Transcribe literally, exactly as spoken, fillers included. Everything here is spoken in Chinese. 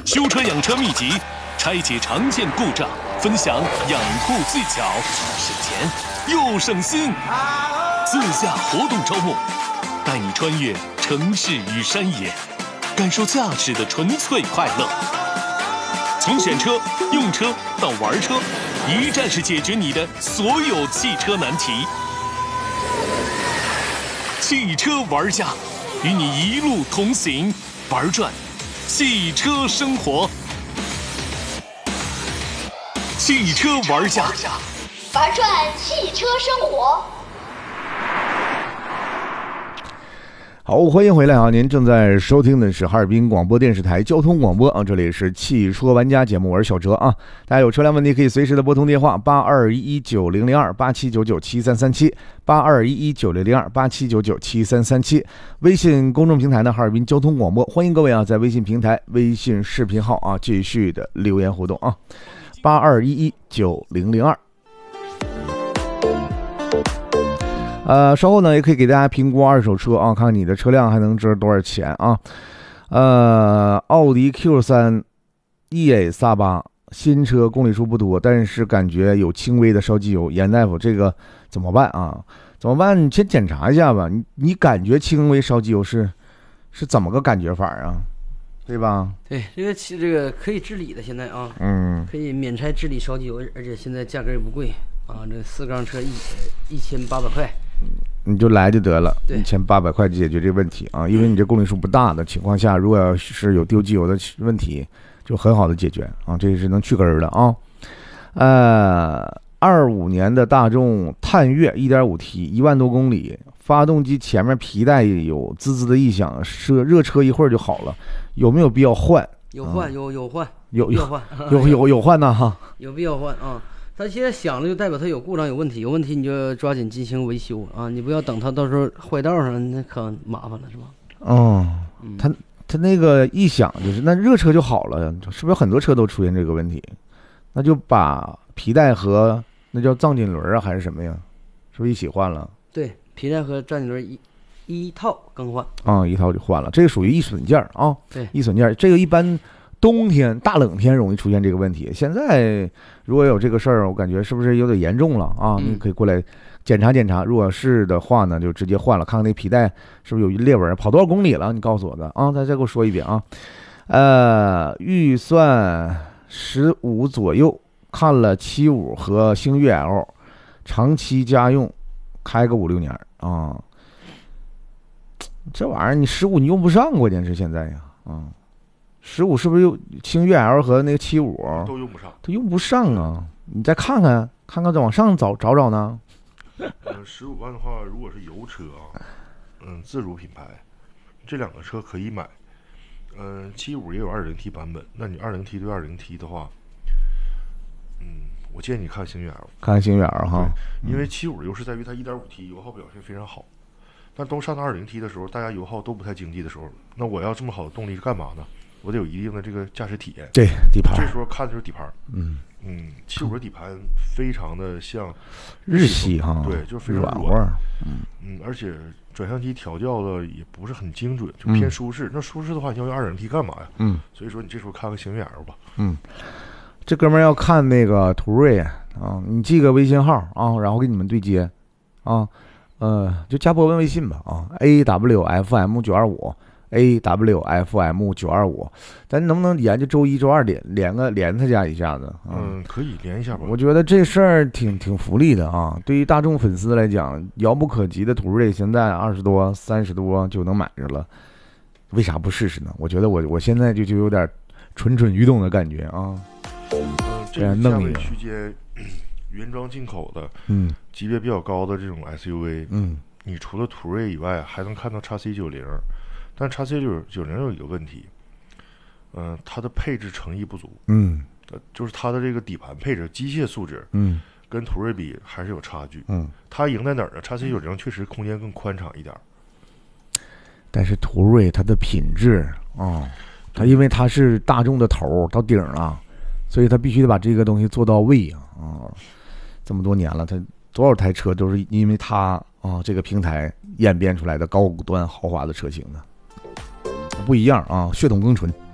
修车养车秘籍，拆解常见故障，分享养护技巧，省钱又省心。自驾活动招募，带你穿越城市与山野，感受驾驶的纯粹快乐。从选车、用车到玩车，一站式解决你的所有汽车难题。汽车玩家，与你一路同行，玩转汽车生活。汽车玩家， 玩转汽车生活。 好，欢迎回来啊！您正在收听的是哈尔滨广播电视台交通广播啊，这里是汽车玩家节目，我是小哲啊。大家有车辆问题可以随时的拨通电话八二一一九零零二八七九九七三三七八二一一九零零二八七九九七三三七。微信公众平台呢，哈尔滨交通广播，欢迎各位啊，在微信平台、微信视频号啊继续的留言互动啊，八二一一九零零二。呃，稍后呢也可以给大家评估二手车啊，看看你的车辆还能值多少钱啊。呃，奥迪 Q 三 E A 萨巴新车公里数不多，但是感觉有轻微的烧机油，严大夫这个怎么办啊？怎么办？你先检查一下吧。你你感觉轻微烧机油是是怎么个感觉法啊？对吧？ 对，这个其这个可以治理的，现在啊， 嗯， 可以免拆治理烧机油，而且现在价格也不贵啊，这四缸车一一千八百块。 你就来就得了，一千八百块解决这个问题啊！因为你这公里数不大的情况下，如果要是有丢机油的问题，就很好的解决啊，这是能去根儿的啊。呃，二五年的大众探岳 一点五 T 一万多公里，发动机前面皮带有滋滋的异响，热热车一会儿就好了，有没有必要换？ 有换，有有换， 有有换， 有有有换呢哈， 有必要换啊。它现在响了，就代表它有故障、有问题，有问题你就抓紧进行维修啊！你不要等它到时候坏道上，那可麻烦了，是吧？ 哦，它它那个异响就是那热车就好了，是不是很多车都出现这个问题？那就把皮带和那叫藏紧轮啊还是什么呀？是不是一起换了？ 对，皮带和藏紧轮一一套更换啊，一套就换了，这个属于易损件啊。 对， 易损件这个一般。冬天大冷天容易出现这个问题，现在如果有这个事儿，我感觉是不是有点严重了啊？你可以过来检查检查，如果是的话呢，就直接换了，看看那皮带是不是有裂纹，跑多少公里了？你告诉我的啊，再再给我说一遍啊。呃，预算十五左右，看了七五和星越 L， 长期家用，开个五六年啊。这玩意儿你十五你用不上，关键是现在呀啊。十五是不是有星越 L 和那个七五都用不上？ 都用不上啊！你再看看，看看再往上找找找呢。 呃，十五万的话，如果是油车啊，嗯，自主品牌，这两个车可以买。嗯，七五也有 二点零 T 版本，那你 二点零 T 对 二点零 T 的话，嗯，我建议你看星越 L， 看星越 L 哈， 因为七五优势在于它 一点五 T 油耗表现非常好，但都上到 二点零 T 的时候，大家油耗都不太经济的时候，那我要这么好的动力是干嘛呢？我得有一定的这个驾驶体验， 对底盘， 这时候看的就是底盘， 嗯嗯，七五的底盘非常的像日系哈， 对，就是非常软软， 嗯嗯，而且转向机调教的也不是很精准，就偏舒适。嗯、那舒适的话，你要用 二点零 T 干嘛呀？嗯，所以说你这时候看看星越 L 吧。 嗯，这哥们儿要看那个途锐啊，你记个微信号啊，然后给你们对接啊，呃，就加博文微信吧啊 ，A W F M 九二五。A W F M 九二五，咱能不能研究周一周二连连个连他家一下子？ 嗯，可以连一下吧。 我觉得这事儿挺挺福利的啊，对于大众粉丝来讲，遥不可及的途锐现在二十多、三十多就能买着了，为啥不试试呢？我觉得我我现在就就有点蠢蠢欲动的感觉啊。 嗯，这个价位区间原装进口的，嗯，级别比较高的这种 S U V， 嗯，你除了途锐以外，还能看到 X C 九十。但 X C 九十有一个问题，嗯、呃，它的配置诚意不足，嗯，呃，就是它的这个底盘配置、机械素质，嗯，跟途锐比还是有差距，嗯，它赢在哪儿呢 ？X C 九十确实空间更宽敞一点， 但是途锐它的品质啊、哦，它因为它是大众的头到顶了，所以它必须得把这个东西做到位啊啊、哦！这么多年了，它多少台车都是因为它啊、哦、这个平台演变出来的高端豪华的车型呢。不一样啊，血统更纯。